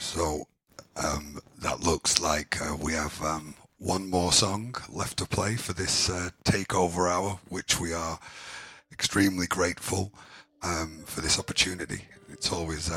So that looks like we have one more song left to play for this takeover hour, which we are extremely grateful for this opportunity. It's always